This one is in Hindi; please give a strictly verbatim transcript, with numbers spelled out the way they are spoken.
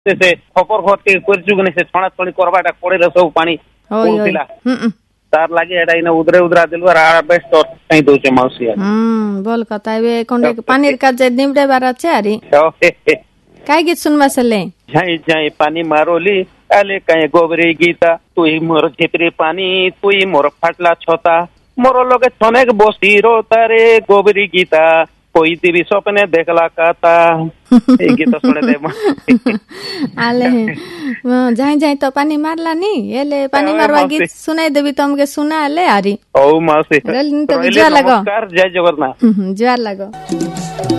से खपर खत के करचु ने से छणा छणी करबाटा कोड़े सब पानी होइला तार लागे एडा इन उधरे उधरा दिलु आ बेस्ट और कहीं दोचे मौसी हम बोल कता बे कोंडे पानीर का जे निमडे बारा छे आरी काय गीत सुनवा सले जाई जाई पानी मारोली आले काए गोबरी गीता तुई मोर झिपरी पानी तुई मोर फाटला छोता मोर लगे छनेक बसी रो तारे गोबरी गीता कोई देवी सपने देखला काता ए गीत सुने दे आले जाई जाई तो पानी मारला नी एले पानी मारवा गीत सुनाई देबी तुमके सुना ले आरी ओ मासी रेल तो जुआ लगो नमस्कार जय जगन्नाथ जुआ लगो।